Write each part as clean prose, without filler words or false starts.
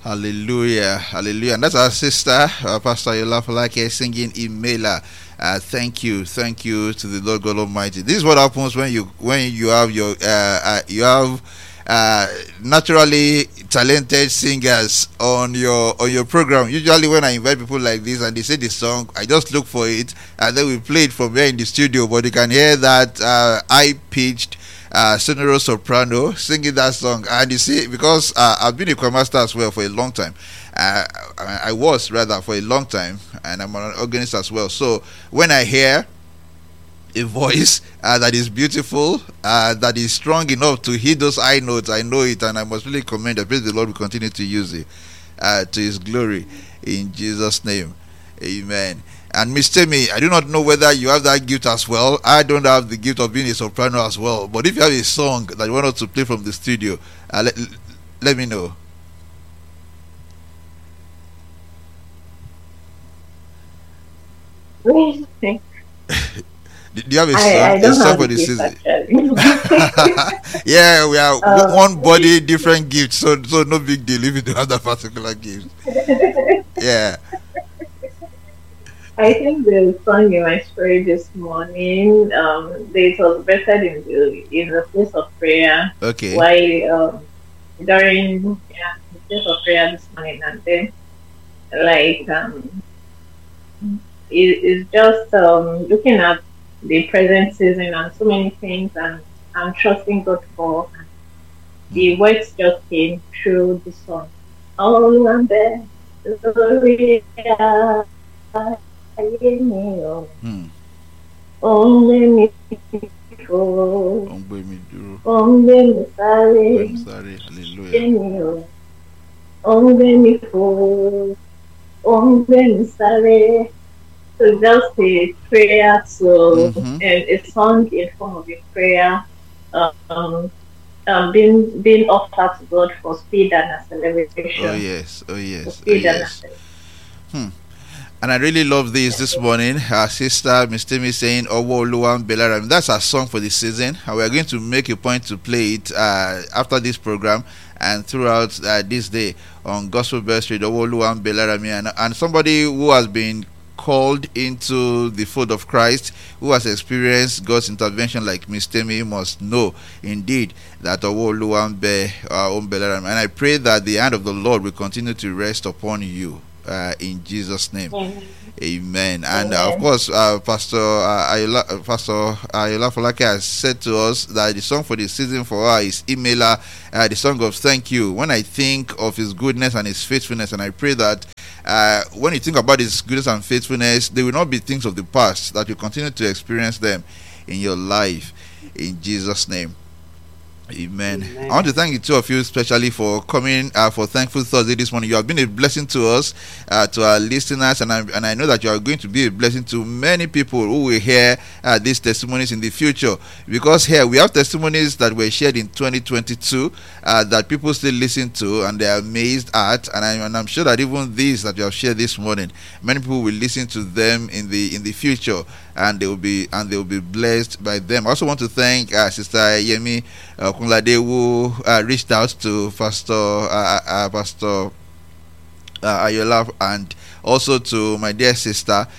Hallelujah, hallelujah. And that's our sister, Pastor Yolafalake, singing Imela. Thank you to the Lord God Almighty. This is what happens when you have naturally talented singers on your program. Usually, when I invite people like this and they say the song, I just look for it and then we play it from here in the studio. But you can hear that high pitched sonorous soprano singing that song. And you see, because I've been a choir master as well for a long time. I was rather for a long time, and I'm an organist as well. So when I hear a voice that is beautiful, that is strong enough to hit those high notes, I know it, and I must really commend that. Praise the Lord will continue to use it to His glory in Jesus' name. Amen. And Miss Temi, I do not know whether you have that gift as well. I don't have the gift of being a soprano as well. But if you have a song that you want us to play from the studio, let me know. Really? Do you have a song? I A don't song have for the the gift season? actually. Yeah, we are one Um, body, different gifts. So no big deal if you don't have that particular gift. Yeah. I think the song in my spirit this morning, it was better in the place of prayer. Okay. While during the place of prayer this morning, and then like it's just looking at the present season and so many things, and I'm trusting God for. The Mm. words just came through the song. Oh, and then glory, Hmm. only me for, Ongbe mi duro. only me Ongbe mi sorry, sare. Hallelujah. only me for, only me sorry. So just a prayer to Mm-hmm. a song in form of a prayer, um, being offered to God for speed and Oh acceleration, yes. Oh for yes. Oh speed and yes. acceleration. Hmm. And I really love this morning. Our sister, Miss Timmy, saying Owo Oluwan Belaram. That's our song for the season. And we're going to make a point to play it after this program and throughout this day on Gospel Bell Street, Owo Oluwan Belarami. And somebody who has been called into the fold of Christ, who has experienced God's intervention like Miss Timmy, must know indeed that Owo Oluwan Belaram. And I pray that the hand of the Lord will continue to rest upon you. In Jesus' name. Amen. Amen. And of Amen. course, Pastor Ayola Folake has said to us that the song for the season for her is Imela, the song of thank you. When I think of His goodness and His faithfulness, and I pray that when you think about His goodness and faithfulness, they will not be things of the past, that you continue to experience them in your life. In Jesus' name. Amen. I want to Amen. thank the two of you especially for coming for Thankful Thursday this morning. You have been a blessing to us, to our listeners, and I know that you are going to be a blessing to many people who will hear these testimonies in the future. Because here we have testimonies that were shared in 2022 that people still listen to and they are amazed at, and I'm sure that even these that you have shared this morning, many people will listen to them in the future, and they will be blessed by them. I also want to thank Sister Yemi Kunlade, who reached out to Pastor Ayola, and also to my dear sister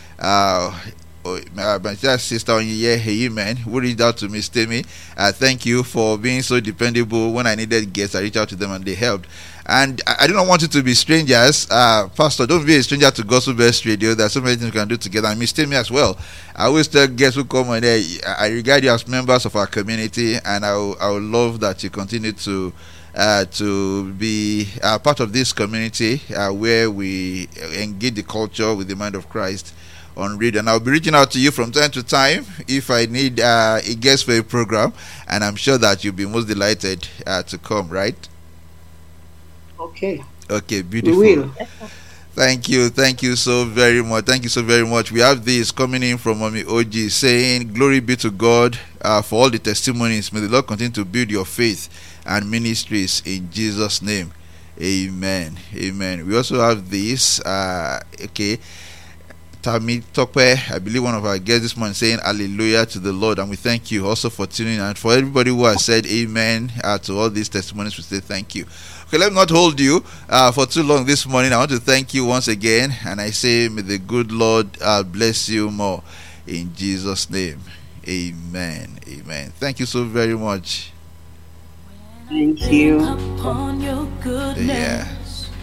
my dear sister Onyiye Heyimen, who reached out to Miss Temi. Thank you for being so dependable. When I needed guests, I reached out to them and they helped. And I do not want you to be strangers. Pastor, don't be a stranger to Gospel Best Radio. There's so many things we can do together. And Miss Temi as well. I always tell guests who come on there, I regard you as members of our community, and I would love that you continue to be part of this community where we engage the culture with the mind of Christ on radio. And I'll be reaching out to you from time to time if I need a guest for a program, and I'm sure that you'll be most delighted to come, right? Okay, Okay, we beautiful. will. Thank you so very much. Thank you so very much. We have this coming in from Mommy OG saying, glory be to God for all the testimonies. May the Lord continue to build your faith and ministries in Jesus' name. Amen. Amen. We also have this, okay. Tami Tokwe, I believe one of our guests this morning, saying hallelujah to the Lord. And we thank you also for tuning in. And for everybody who has said amen to all these testimonies, we say thank you. Okay, let me not hold you for too long this morning. I want to thank you once again. And I say, may the good Lord bless you more. In Jesus' name, amen. Amen. Thank you so very much. Thank you. Yeah.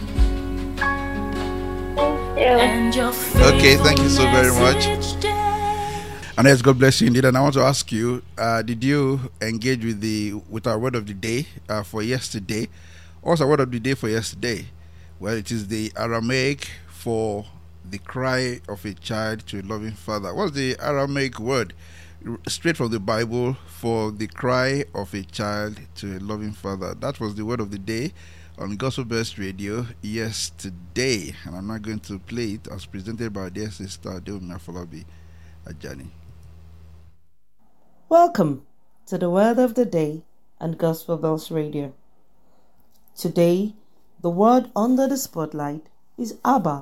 Okay, thank you so very much. And yes, God bless you indeed. And I want to ask you, did you engage with our word of the day for yesterday? What's our word of the day for yesterday? Well, it is the Aramaic for the cry of a child to a loving father. What's the Aramaic word? Straight from the Bible, for the cry of a child to a loving father. That was the word of the day on Gospel Best Radio yesterday, and I'm not going to play it as presented by dear sister Deomi Afolabi Ajani. Welcome to the Word of the Day on Gospel Bells Radio. Today, the word under the spotlight is Abba.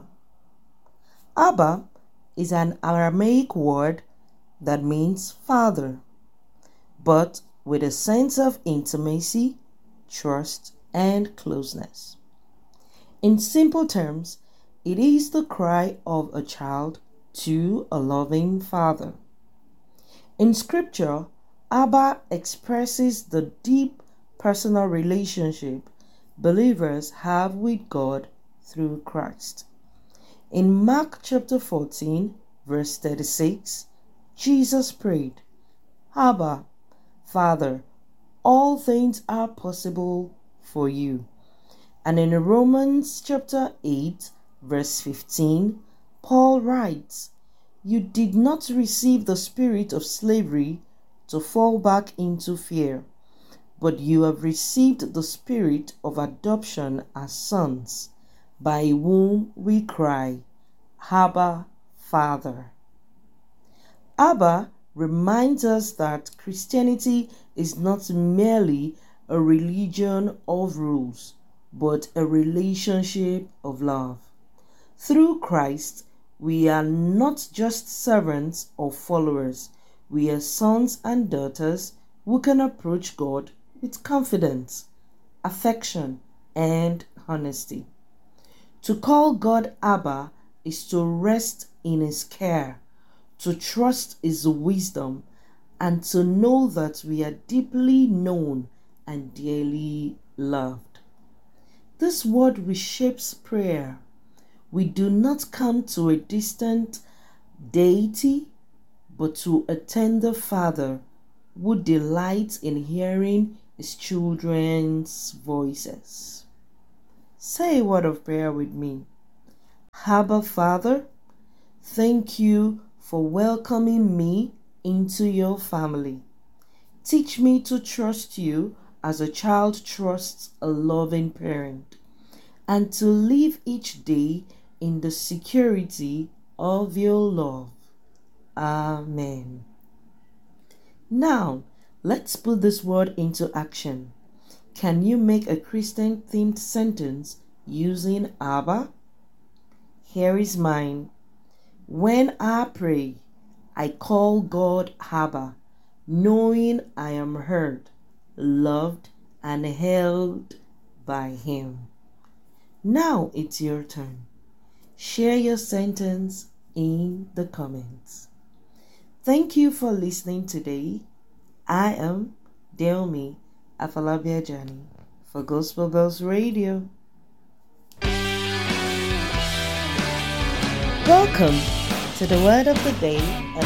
Abba is an Aramaic word that means father, but with a sense of intimacy, trust, and closeness. In simple terms, it is the cry of a child to a loving father. In Scripture, Abba expresses the deep personal relationship believers have with God through Christ. In Mark chapter 14, verse 36, Jesus prayed, Abba, Father, all things are possible for you. And in Romans chapter 8, verse 15, Paul writes, you did not receive the spirit of slavery to fall back into fear, but you have received the spirit of adoption as sons, by whom we cry, Abba, Father. Abba reminds us that Christianity is not merely a religion of rules, but a relationship of love. Through Christ, we are not just servants or followers. We are sons and daughters who can approach God with confidence, affection, and honesty. To call God Abba is to rest in His care, to trust His wisdom, and to know that we are deeply known and dearly loved. This word reshapes prayer. We do not come to a distant deity, but to a tender Father who delights in hearing His children's voices. Say a word of prayer with me. Abba, Father, thank you for welcoming me into your family. Teach me to trust you as a child trusts a loving parent, and to live each day in the security of your love. Amen. Now, let's put this word into action. Can you make a Christian-themed sentence using Abba? Here is mine. When I pray, I call God Abba, knowing I am heard, loved, and held by Him. Now it's your turn. Share your sentence in the comments. Thank you for listening today. I am Deomi Afolabi Ajani for Gospel Bells Radio. Welcome to the Word of the Day.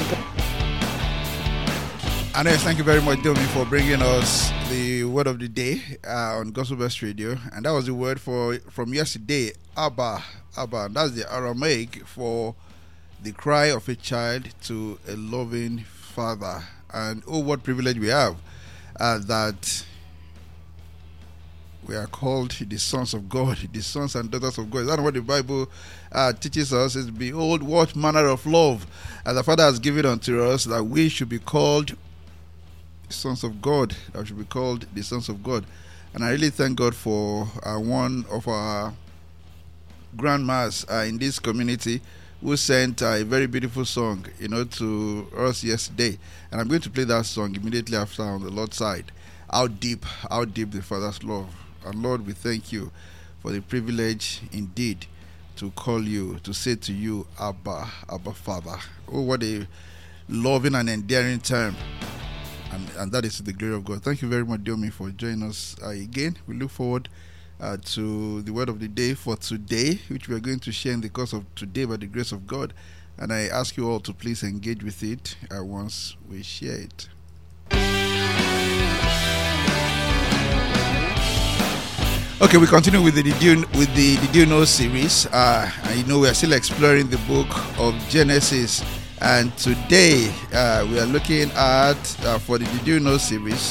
And yes, thank you very much, Domi, for bringing us the word of the day on Gospel Best Radio. And that was the word from yesterday, Abba. Abba. That's the Aramaic for the cry of a child to a loving father. And oh, what privilege we have that we are called the sons of God, the sons and daughters of God. That's what the Bible teaches us. Is behold, what manner of love the Father has given unto us, that we should be called sons of God, that should be called the sons of God. And I really thank God for one of our grandmas in this community who sent a very beautiful song, to us yesterday. And I'm going to play that song immediately after on the Lord's side. How deep the Father's love. And Lord, we thank you for the privilege indeed to call you, to say to you, Abba, Abba Father. Oh, what a loving and endearing term. And that is to the glory of God. Thank you very much, Diomi, for joining us again. We look forward to the word of the day for today, which we are going to share in the course of today by the grace of God. And I ask you all to please engage with it once we share it. Okay, we continue with the Did You Know series. We are still exploring the book of Genesis. And today we are looking at, for the Did You Know series,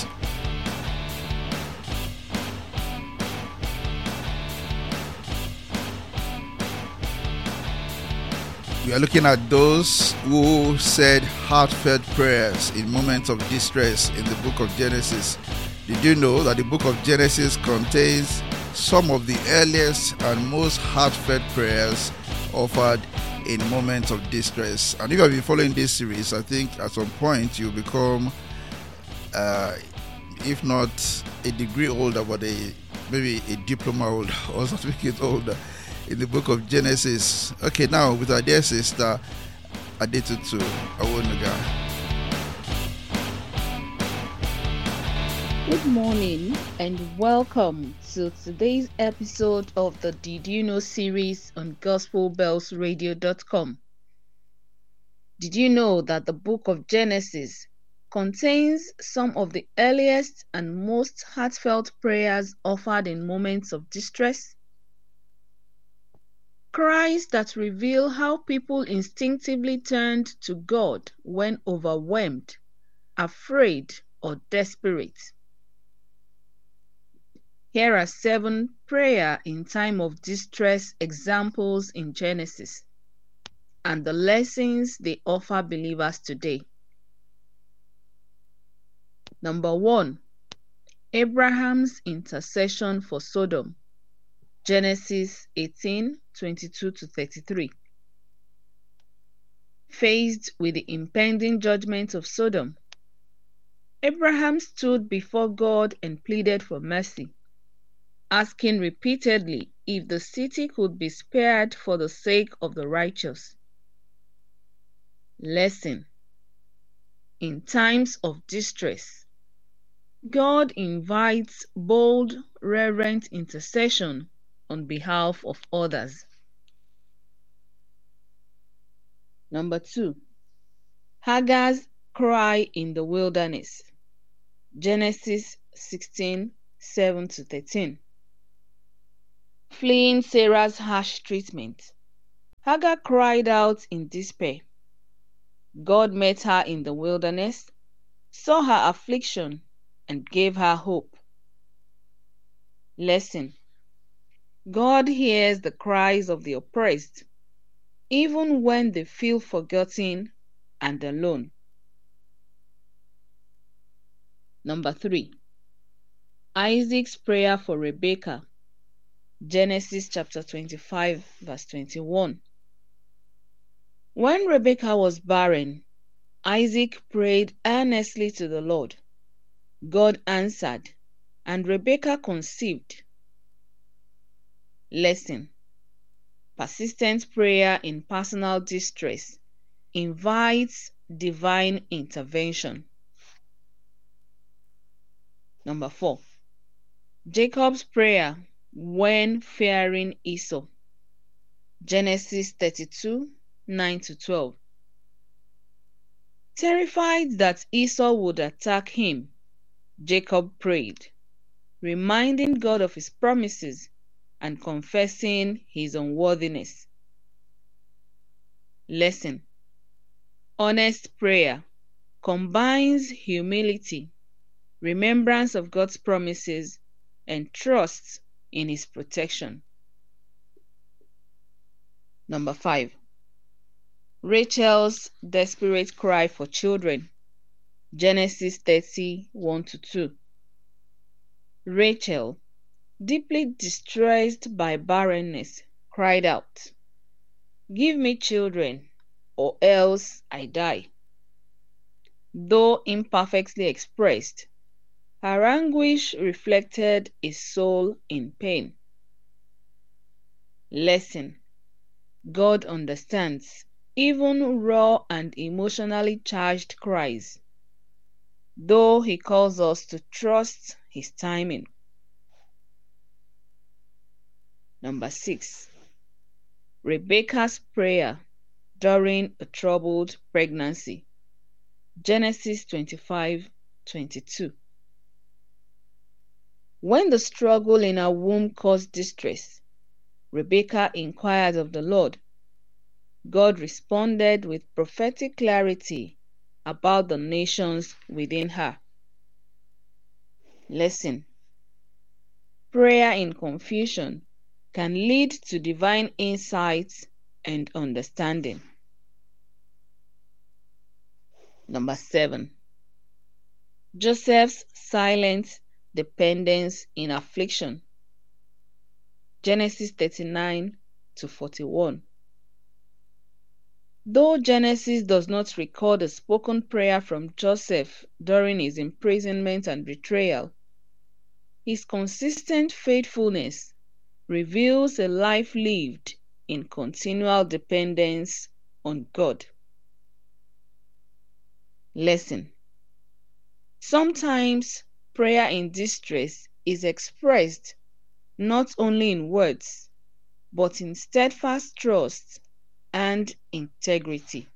we are looking at those who said heartfelt prayers in moments of distress in the book of Genesis. Did you know that the book of Genesis contains some of the earliest and most heartfelt prayers offered in moments of distress? And if you have been following this series, I think at some point you'll become, if not a degree older, but maybe a diploma holder or certificate holder in the book of Genesis. Okay, now with our dear sister Adetutu Awonuga. Good morning and welcome to today's episode of the Did You Know series on GospelBellsRadio.com. Did you know that the book of Genesis contains some of the earliest and most heartfelt prayers offered in moments of distress? Cries that reveal how people instinctively turned to God when overwhelmed, afraid, or desperate. Here are 7 prayer in time of distress examples in Genesis and the lessons they offer believers today. Number 1, Abraham's intercession for Sodom. Genesis 18:22-33. Faced with the impending judgment of Sodom, Abraham stood before God and pleaded for mercy, asking repeatedly if the city could be spared for the sake of the righteous. Lesson: in times of distress, God invites bold, reverent intercession on behalf of others. Number 2, Hagar's cry in the wilderness. Genesis 16:7-13. Fleeing Sarah's harsh treatment, Hagar cried out in despair. God met her in the wilderness, saw her affliction, and gave her hope. Lesson: God hears the cries of the oppressed, even when they feel forgotten and alone. Number 3, Isaac's prayer for Rebekah. Genesis chapter 25, verse 21. When Rebekah was barren, Isaac prayed earnestly to the Lord. God answered, and Rebekah conceived. Lesson: persistent prayer in personal distress invites divine intervention. Number 4, Jacob's prayer when fearing Esau. Genesis 32:9-12. Terrified that Esau would attack him, Jacob prayed, reminding God of his promises and confessing his unworthiness. Lesson: honest prayer combines humility, remembrance of God's promises, and trust in his protection. Number 5, Rachel's desperate cry for children. Genesis 30:1-2. Rachel, deeply distressed by barrenness, cried out, Give me children, or else I die. Though imperfectly expressed, her anguish reflected a soul in pain. Lesson: God understands even raw and emotionally charged cries, though He calls us to trust His timing. Number 6. Rebecca's prayer during a troubled pregnancy. Genesis 25:22. When the struggle in her womb caused distress, Rebecca inquired of the Lord. God responded with prophetic clarity about the nations within her. Lesson: prayer in confusion can lead to divine insights and understanding. Number 7. Joseph's silent dependence in affliction. Genesis 39-41. Though Genesis does not record a spoken prayer from Joseph during his imprisonment and betrayal, his consistent faithfulness reveals a life lived in continual dependence on God. Lesson: sometimes prayer in distress is expressed not only in words, but in steadfast trust and integrity.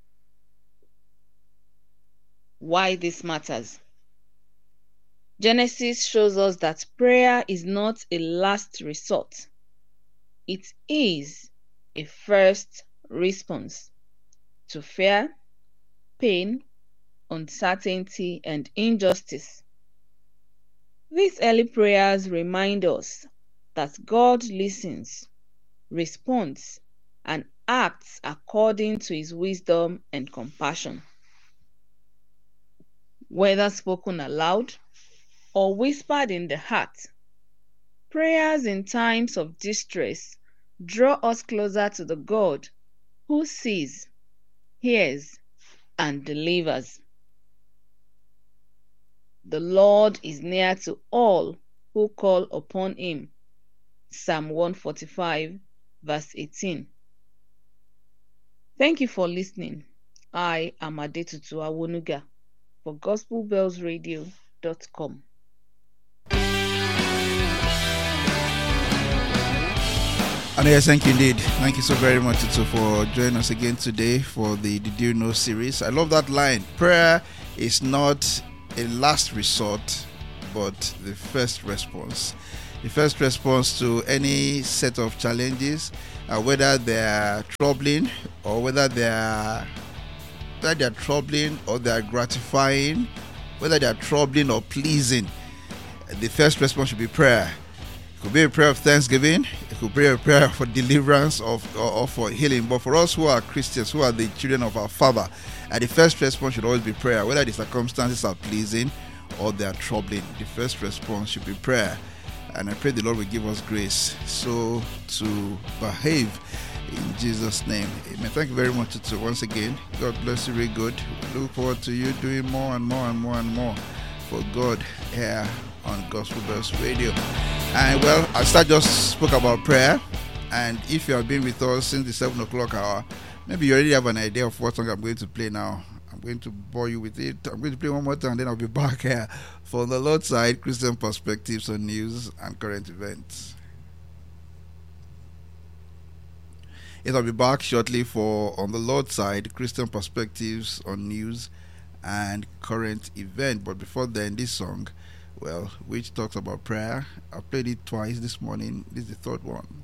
Why this matters? Genesis shows us that prayer is not a last resort. It is a first response to fear, pain, uncertainty, and injustice. These early prayers remind us that God listens, responds, and acts according to His wisdom and compassion. Whether spoken aloud or whispered in the heart, prayers in times of distress draw us closer to the God who sees, hears, and delivers. The Lord is near to all who call upon Him. Psalm 145, verse 18. Thank you for listening. I am Adetutu Awonuga for GospelBellsRadio.com. And yes, thank you indeed. Thank you so very much, Tutu, for joining us again today for the Did You Know series. I love that line. Prayer is not a last resort, but the first response. The first response to any set of challenges, whether they are troubling or whether they are troubling or they are gratifying, whether they are troubling or pleasing. The first response should be prayer. It could be a prayer of thanksgiving. It could be a prayer for deliverance or for healing. But for us who are Christians, who are the children of our Father, the first response should always be prayer. Whether the circumstances are pleasing or they are troubling, the first response should be prayer. And I pray the Lord will give us grace so to behave in Jesus' name. Amen. Thank you very much, Tutu, once again. God bless you, really good. We look forward to you doing more and more and more and more for God here on Gospel Bells Radio. And well, I just spoke about prayer, and if you have been with us since the 7 o'clock hour, maybe you already have an idea of what song I'm going to play now. I'm going to bore you with it. I'm going to play one more time, then I'll be back here for the Lord's Side, Christian Perspectives on News and Current Events. Yes, I'll be back shortly for On the Lord's Side, Christian Perspectives on News and Current Event. But before then, this song, well, which talks about prayer, I played it twice this morning. This is the third one.